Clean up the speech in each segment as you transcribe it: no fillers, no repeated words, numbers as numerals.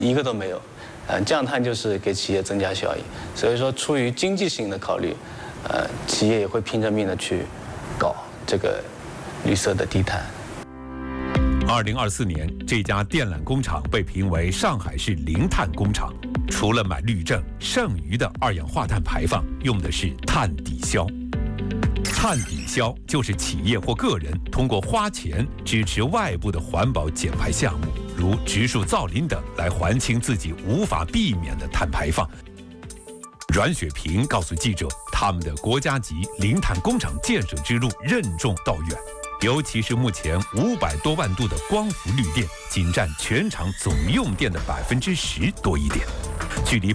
一个都没有。降碳就是给企业增加效益，所以说出于经济性的考虑，企业也会拼着命的去搞这个绿色的低碳。 2024年，这家电缆工厂被评为上海市零碳工厂。除了买绿证，剩余的二氧化碳排放用的是碳抵消。碳抵消就是企业或个人通过花钱支持外部的环保减排项目，如植树造林等，来还清自己无法避免的碳排放。阮雪萍告诉记者，他们的国家级零碳工厂建设之路任重道远。尤其是目前500多万度的光伏绿电，仅占全场总用电的10%多一点，距离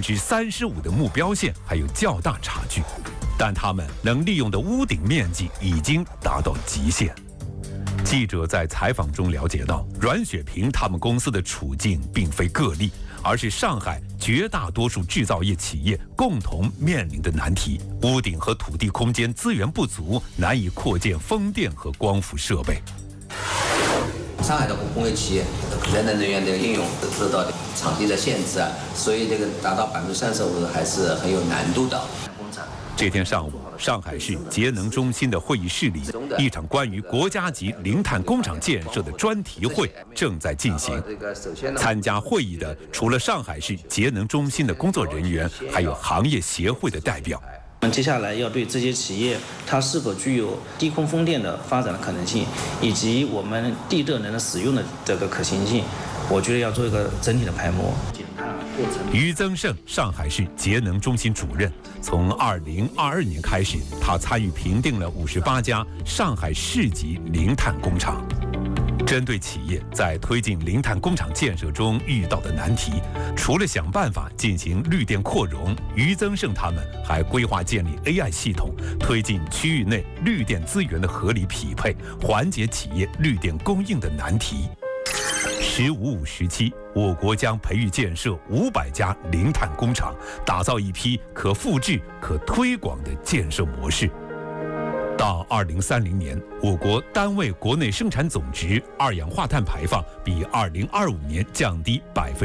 35%的目标线还有较大差距。但他们能利用的屋顶面积已经达到极限。记者在采访中了解到，阮雪萍他们公司的处境并非个例，而是上海绝大多数制造业企业共同面临的难题。屋顶和土地空间资源不足，难以扩建风电和光伏设备。 上海的工业企业可再生能源的应用受到场地的限制所以这个达到35%还是很有难度的。 这天上午，上海市节能中心的会议室里，一场关于国家级零碳工厂建设的专题会正在进行。参加会议的除了上海市节能中心的工作人员，还有行业协会的代表。 我们接下来要对这些企业它是否具有低空风电的发展的可能性，以及我们地热能的使用的这个可行性，我觉得要做一个整体的排摸。 于增胜，上海市节能中心主任。从2022年开始，他参与评定了58家上海市级零碳工厂。针对企业在推进零碳工厂建设中遇到的难题，除了想办法进行绿电扩容，于增胜他们还规划建立 AI 系统，推进区域内绿电资源的合理匹配，缓解企业绿电供应的难题。“15-5时期，我国将培育建设500家零碳工厂，打造一批可复制、可推广的建设模式。到2030年，我国单位国内生产总值二氧化碳排放比2025年降低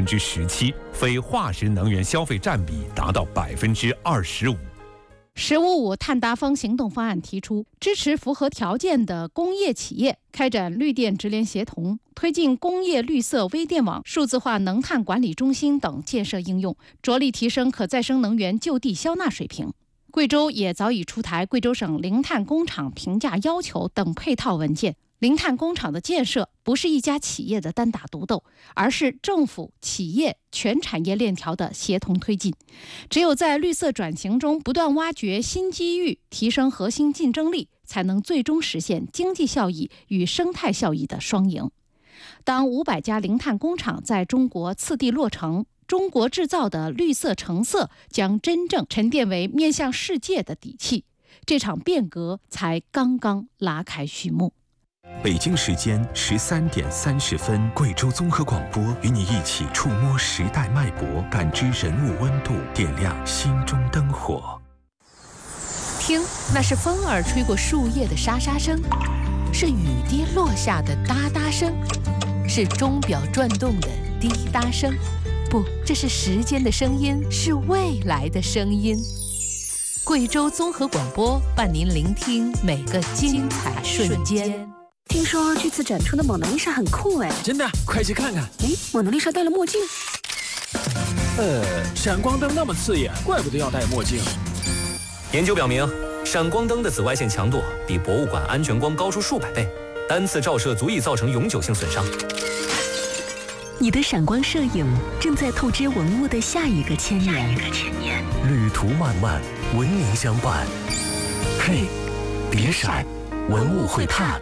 17%，非化石能源消费占比达到25%。 “15-5碳达峰行动方案”提出，支持符合条件的工业企业开展绿电直联协同，推进工业绿色微电网、数字化能碳管理中心等建设应用，着力提升可再生能源就地消纳水平。贵州也早已出台《贵州省零碳工厂评价要求》等配套文件。零碳工厂的建设不是一家企业的单打独斗，而是政府、企业全产业链条的协同推进。只有在绿色转型中不断挖掘新机遇，提升核心竞争力，才能最终实现经济效益与生态效益的双赢。当500家零碳工厂在中国次第落成，中国制造的绿色成色将真正沉淀为面向世界的底气，这场变革才刚刚拉开序幕。 北京时间13点30分，贵州综合广播与你一起触摸时代脉搏，感知人物温度，点亮心中灯火。 听，那是风儿吹过树叶的沙沙声，是雨滴落下的哒哒声，是钟表转动的滴答声。不，这是时间的声音，是未来的声音。贵州综合广播伴您聆听每个精彩瞬间。 听说这次展出的蒙娜丽莎很酷哎！ 真的，快去看看。 蒙娜丽莎戴了墨镜。 闪光灯那么刺眼，怪不得要戴墨镜。 研究表明，闪光灯的紫外线强度比博物馆安全光高出数百倍，单次照射足以造成永久性损伤。 你的闪光摄影正在透支文物的下一个千年。 旅途漫漫，文明相伴。嘿，别闪，文物会探。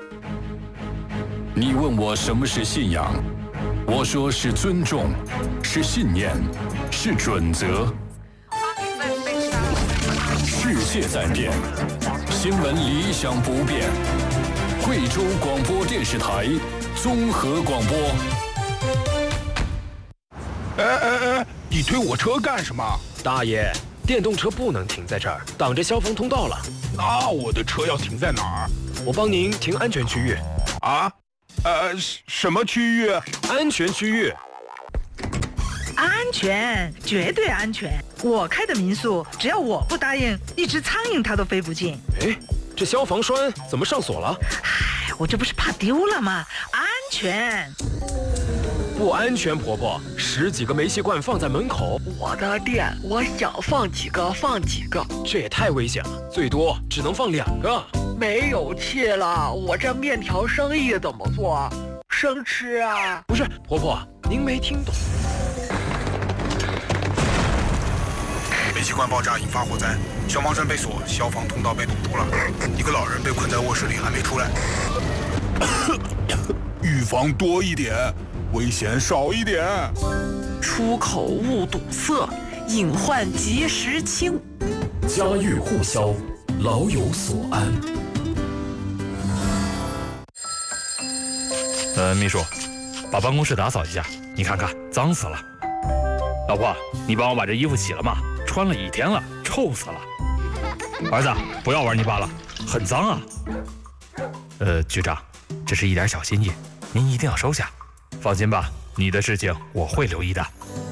你问我什么是信仰，我说是尊重，是信念，是准则。世界在变，新闻理想不变。贵州广播电视台综合广播。 你推我车干什么？ 大爷，电动车不能停在这儿，挡着消防通道了。 那我的车要停在哪儿？ 我帮您停安全区域。 啊？什么区域？ 安全区域。 安全，绝对安全。我开的民宿，只要我不答应，一只苍蝇它都飞不进。 哎，这消防栓怎么上锁了？ 哎，我这不是怕丢了吗？安全。 不安全，婆婆，10几个煤气罐放在门口。 我的店，我想放几个放几个。 这也太危险了，最多只能放2个。 没有气了，我这面条生意怎么做？生吃啊？ 不是，婆婆，您没听懂。 煤气罐爆炸引发火灾，消防栓被锁，消防通道被堵住了，一个老人被困在卧室里还没出来。预防多一点，危险少一点。 出口勿堵塞，隐患及时清。 家喻户晓，老有所安。 秘书，把办公室打扫一下，你看看脏死了。老婆，你帮我把这衣服洗了吗？穿了1天了，臭死了。儿子，不要玩泥巴了，很脏啊。局长，这是一点小心意，您一定要收下。放心吧，你的事情我会留意的。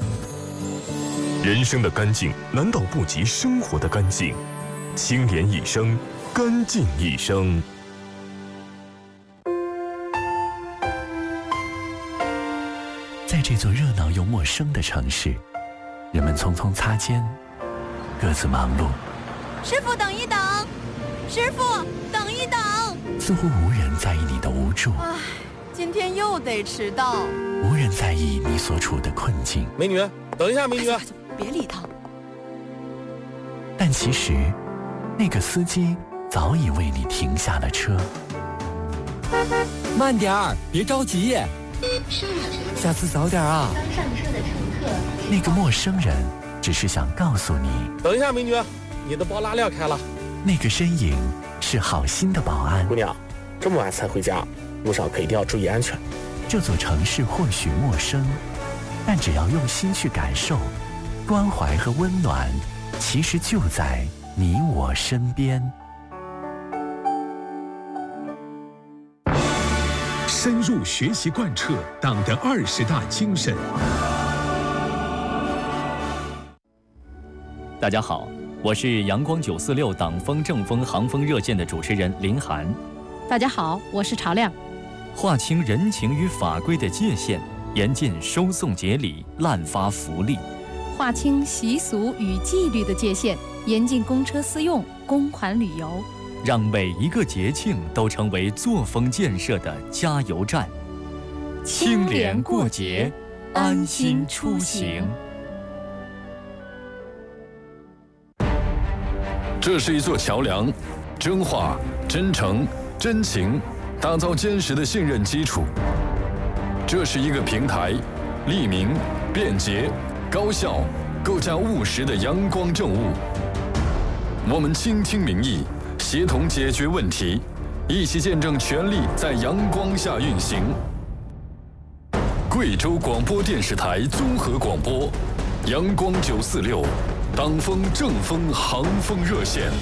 人生的干净难道不及生活的干净？清廉一生，干净一生。 在这座热闹又陌生的城市，人们匆匆擦肩，各自忙碌。 师傅，等一等！师傅，等一等！ 似乎无人在意你的无助。 唉，今天又得迟到。 无人在意你所处的困境。 美女，等一下，美女。 别理他。 但其实，那个司机早已为你停下了车。 慢点儿，别着急。下次早点啊！ 刚上车的乘客， 那个陌生人只是想告诉你， 等一下，美女，你的包拉链开了。 那个身影是好心的保安。 姑娘，这么晚才回家，路上可一定要注意安全。 这座城市或许陌生，但只要用心去感受，关怀和温暖，其实就在你我身边。 深入学习贯彻党的20大精神。 大家好，我是阳光946党风正风航风热线的主持人林涵。 大家好，我是曹亮。 划清人情与法规的界限，严禁收送节礼、滥发福利； 划清习俗与纪律的界限，严禁公车私用、公款旅游。 让每一个节庆都成为作风建设的加油站。清廉过节，安心出行。 这是一座桥梁，真话、真诚、真情，打造坚实的信任基础。这是一个平台，利民、便捷、高效，构架务实的阳光政务。我们倾听民意，协同解决问题，一起见证权力在阳光下运行。贵州广播电视台综合广播，阳光946，党风正风航风热线。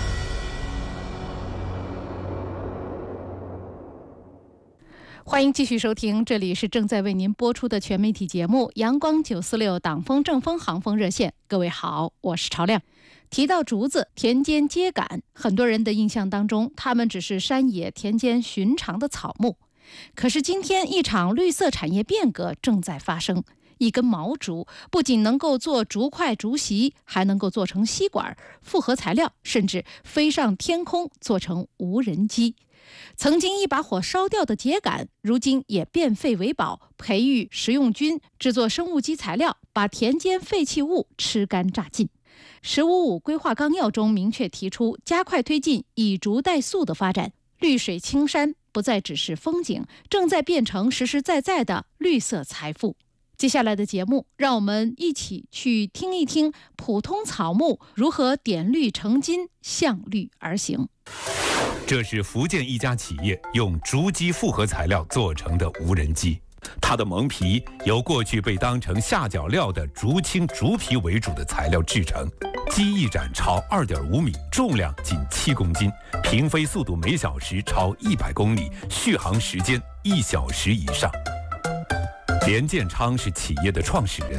欢迎继续收听，这里是正在为您播出的全媒体节目《阳光946党风正风航风热线》。各位好，我是曹亮。提到竹子，田间秸秆，很多人的印象当中，它们只是山野田间寻常的草木。可是今天，一场绿色产业变革正在发生。一根毛竹不仅能够做竹筷、竹席，还能够做成吸管、复合材料，甚至飞上天空，做成无人机。曾经一把火烧掉的秸秆，如今也变废为宝，培育食用菌，制作生物基材料，把田间废弃物吃干榨尽。“15+5”规划纲要中明确提出，加快推进以竹代塑的发展，绿水青山不再只是风景，正在变成实实在在的绿色财富。接下来的节目，让我们一起去听一听普通草木如何点绿成金，向绿而行。 这是福建一家企业用竹基复合材料做成的无人机，它的蒙皮由过去被当成下脚料的竹青、竹皮为主的材料制成。机翼展超2.5米，重量仅7公斤，平飞速度每小时超100公里，续航时间1小时以上。连建昌是企业的创始人，他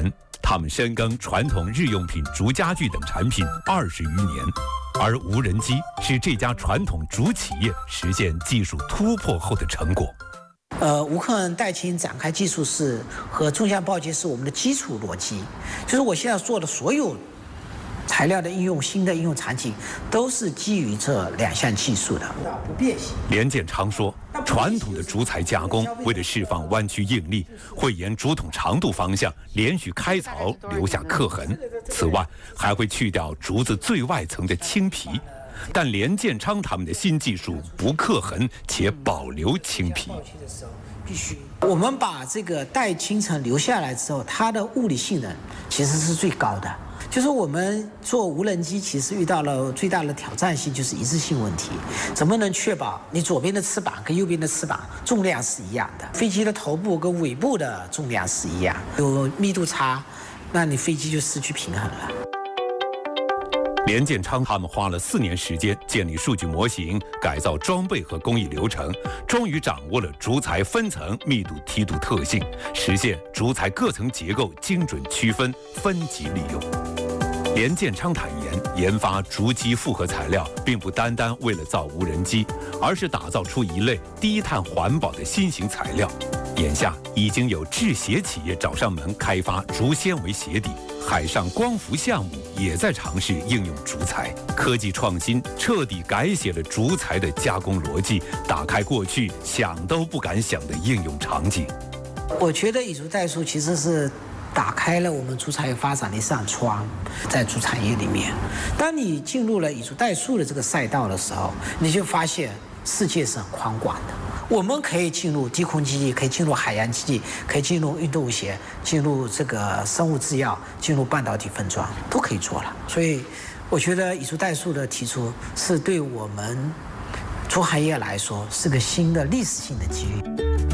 他们深耕传统日用品竹家具等产品20余年，而无人机是这家传统竹企业实现技术突破后的成果。 无刻痕代清展开技术是和纵向报接是我们的基础逻辑，就是我现在做的所有材料的应用，新的应用场景都是基于这2项技术的，不变形。 连建昌说，传统的竹材加工为了释放弯曲应力，会沿竹筒长度方向连续开槽，留下刻痕。此外，还会去掉竹子最外层的青皮。但连建昌他们的新技术不刻痕且保留青皮。 我们把这个代清层留下来之后，它的物理性能其实是最高的。就是我们做无人机，其实遇到了最大的挑战性就是一致性问题，怎么能确保你左边的翅膀跟右边的翅膀重量是一样的？飞机的头部跟尾部的重量是一样，有密度差，那你飞机就失去平衡了。 连建昌他们花了4年时间建立数据模型，改造装备和工艺流程，终于掌握了竹材分层密度梯度特性，实现竹材各层结构精准区分、分级利用。连建昌坦言，研发竹基复合材料并不单单为了造无人机，而是打造出一类低碳环保的新型材料。眼下已经有制鞋企业找上门开发竹纤维鞋底，海上光伏项目也在尝试应用竹材。科技创新彻底改写了竹材的加工逻辑，打开过去想都不敢想的应用场景。 我觉得以竹代数其实是打开了我们竹材发展的一扇窗，在竹产业里面，当你进入了以竹代数的这个赛道的时候，你就发现世界是很宽广的。我们可以进入低空基地，可以进入海洋基地，可以进入运动鞋，进入这个生物制药，进入半导体分装，都可以做了。所以，我觉得以竹代数的提出是对我们竹行业来说是个新的历史性的机遇。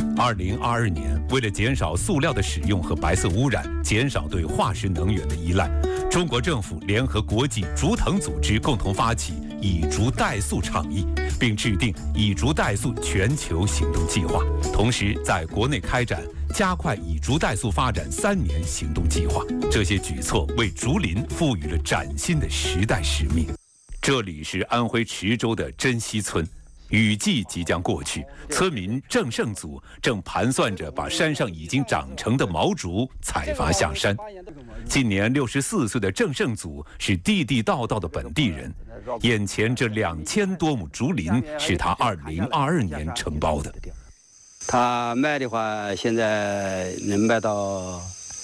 2022年，为了减少塑料的使用和白色污染，减少对化石能源的依赖，中国政府联合国际竹藤组织共同发起以竹代塑倡议，并制定以竹代塑全球行动计划，同时在国内开展加快以竹代塑发展3年行动计划。这些举措为竹林赋予了崭新的时代使命。这里是安徽池州的珍稀村。雨季即将过去，村民郑胜祖正盘算着把山上已经长成的毛竹采伐下山。今年64岁的郑胜祖是地地道道的本地人，眼前这2000多亩竹林是他2022年承包的。 他卖的话，现在能卖到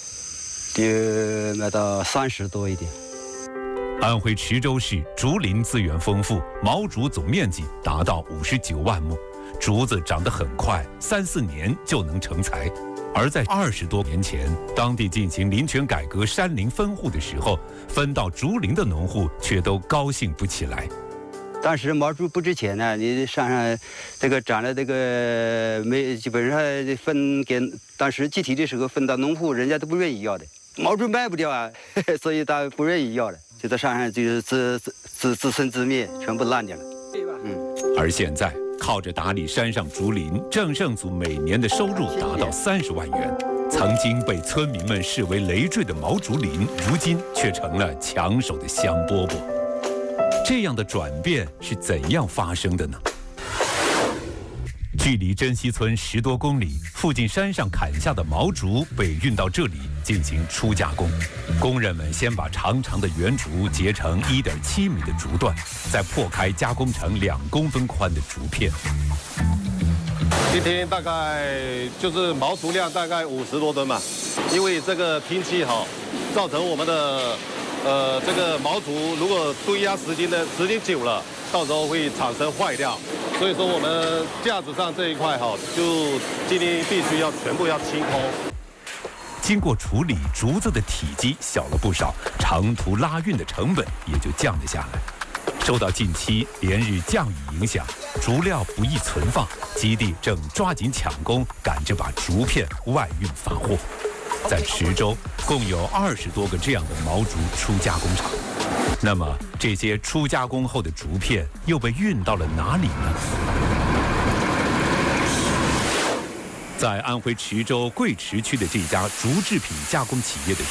30多一点。 安徽池州市竹林资源丰富，毛竹总面积达到59万亩，竹子长得很快，3、4年就能成材。而在20多年前，当地进行林权改革、山林分户的时候，分到竹林的农户却都高兴不起来。 当时毛竹不值钱呢，你山上这个长了这个基本上分给当时集体的时候分到农户，人家都不愿意要的，毛竹卖不掉啊，所以他不愿意要的。就在山上就是自生自灭，全部烂掉了。 而现在靠着打理山上竹林，郑胜祖每年的收入达到30万元。曾经被村民们视为累赘的毛竹林，如今却成了抢手的香饽饽。这样的转变是怎样发生的呢？距离珍稀村10多公里，附近山上砍下的毛竹被运到这里进行初加工。工人们先把长长的圆竹截成1.7米的竹段，再破开加工成2公分宽的竹片。 一天大概就是毛竹量大概50多吨嘛，因为这个天气好，造成我们的这个毛竹如果堆压时间久了，到时候会产生坏掉。所以说我们架子上这一块就今天必须要全部要清空。 经过处理，竹子的体积小了不少，长途拉运的成本也就降了下来。受到近期连日降雨影响，竹料不易存放，基地正抓紧抢工，赶着把竹片外运发货。在池州，共有20多个这样的毛竹初加工厂。那么，这些初加工后的竹片又被运到了哪里呢？在安徽池州贵池区的这家竹制品加工企业的